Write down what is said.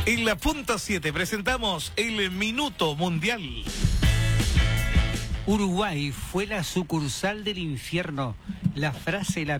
En la punta 7 presentamos el Minuto Mundial. Uruguay fue la sucursal del infierno. La frase la